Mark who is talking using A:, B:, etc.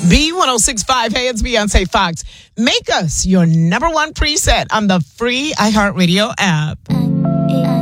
A: B1065. Hey, it's Beyonce Fox. Make us your number one preset on the free iHeartRadio app.